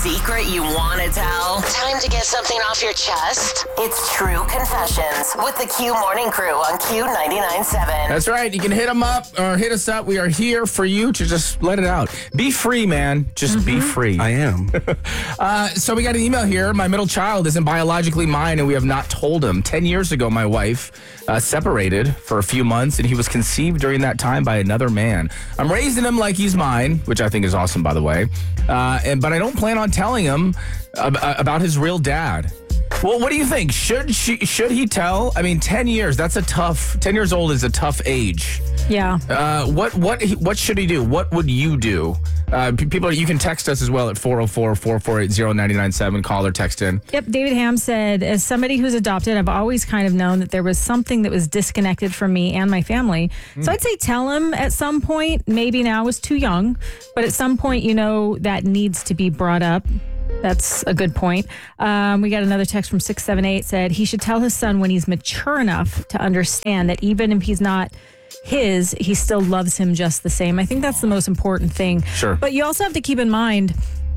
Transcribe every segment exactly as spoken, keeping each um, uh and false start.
secret you want to tell? Time to get something off your chest? It's True Confessions with the Q Morning Crew on Q ninety-nine point seven. That's right. You can hit them up or hit us up. We are here for you to just let it out. Be free, man. Just mm-hmm. be free. I am. uh, so we got an email here. My middle child isn't biologically mine, and we have not told him. Ten years ago, my wife uh, separated for a few months, and he was conceived during that time by another man. I'm raising him like he's mine, which I think is awesome, by the way. Uh, and but I don't plan on telling him ab- about his real dad. Well, what do you think? Should she? Should he tell? I mean, ten years. That's a tough. Ten years old is a tough age. Yeah. Uh, what what what should he do? What would you do? Uh, p- people, you can text us as well at four oh four, four four eight, oh nine nine seven. Call or text in. Yep. David Ham said, as somebody who's adopted, I've always kind of known that there was something that was disconnected from me and my family. Mm. So I'd say tell him at some point. Maybe now is too young, but at some point, you know, that needs to be brought up. That's a good point. Um, we got another text from six seven eight said he should tell his son when he's mature enough to understand that even if he's not his, he still loves him just the same. I think that's the most important thing. Sure. But you also have to keep in mind,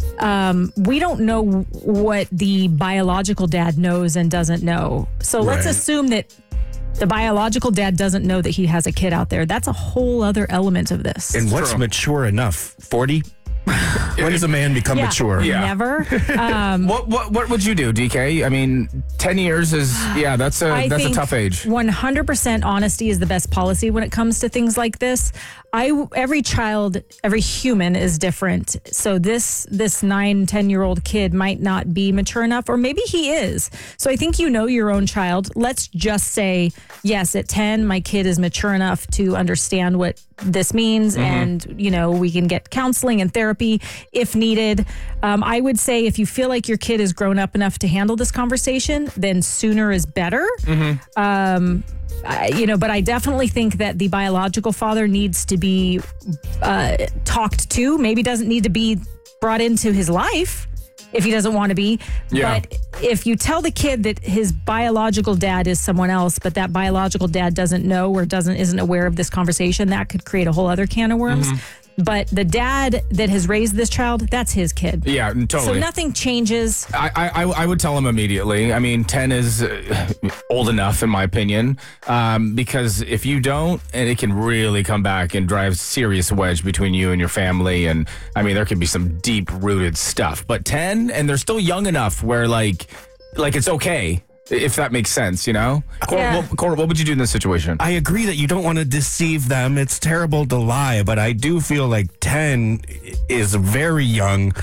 um, we don't know what the biological dad knows and doesn't know. So right. let's assume that the biological dad doesn't know that he has a kid out there. That's a whole other element of this. And what's True. mature enough? forty? When does a man become yeah, mature? Yeah. Never. Um, what what what would you do, D K? I mean, ten years is yeah, that's a I that's a think tough age. one hundred percent honesty is the best policy when it comes to things like this. I every child, every human is different. So this this nine, ten year old kid might not be mature enough, or maybe he is. So I think you know your own child. Let's just say yes, at ten, my kid is mature enough to understand what this means, mm-hmm. and you know we can get counseling and therapy if needed. Um, I would say if you feel like your kid is grown up enough to handle this conversation, then sooner is better. Mm-hmm. Um, I, you know, but I definitely think that the biological father needs to be uh, talked to. Maybe doesn't need to be brought into his life if he doesn't want to be. Yeah. But if you tell the kid that his biological dad is someone else, but that biological dad doesn't know or doesn't isn't aware of this conversation, that could create a whole other can of worms. Mm-hmm. But the dad that has raised this child, that's his kid. Yeah, totally. So nothing changes. I, I, I would tell him immediately. I mean, ten is uh, old enough, in my opinion, um, because if you don't, and it can really come back and drive serious wedge between you and your family. And I mean, there could be some deep-rooted stuff. But ten, and they're still young enough where, like, like it's okay. If that makes sense, you know? Cor, yeah. what, Cor, what would you do in this situation? I agree that you don't want to deceive them. It's terrible to lie, but I do feel like ten is very young.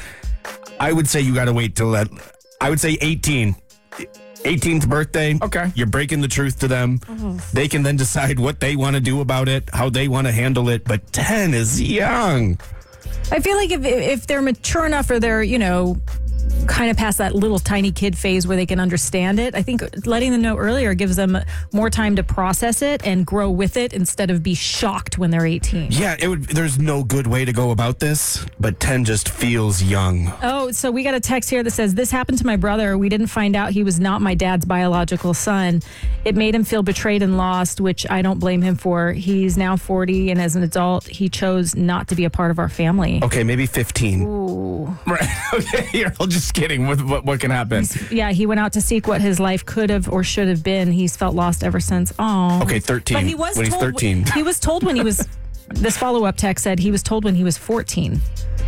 I would say you got to wait till that. I would say eighteen. eighteenth birthday. Okay. You're breaking the truth to them. Mm-hmm. They can then decide what they want to do about it, how they want to handle it, but ten is young. I feel like if if they're mature enough or they're, you know, kind of past that little tiny kid phase where they can understand it, I think letting them know earlier gives them more time to process it and grow with it instead of be shocked when they're eighteen. Yeah, it would. There's no good way to go about this, but ten just feels young. Oh, so we got a text here that says, this happened to my brother. We didn't find out he was not my dad's biological son. It made him feel betrayed and lost, which I don't blame him for. He's now forty, and as an adult, he chose not to be a part of our family. Okay, maybe fifteen. Ooh. Right. Okay, you're all just kidding. What, what, what can happen? He's, yeah, he went out to seek what his life could have or should have been. He's felt lost ever since. Oh. Okay, thirteen. But he was when told, he's thirteen. He was told when he was, this follow-up text said he was told when he was fourteen.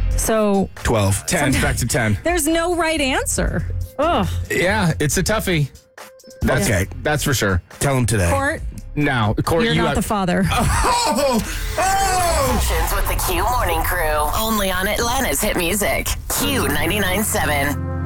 So. twelve. ten, back to ten. There's no right answer. Ugh. Yeah, it's a toughie. That's, Okay. That's for sure. Tell him today. Court, Now, Corey, you're you not have, the father. Oh! Oh! Confessions with the Q Morning Crew. Only on Atlanta's Hit Music. Q ninety-nine point seven.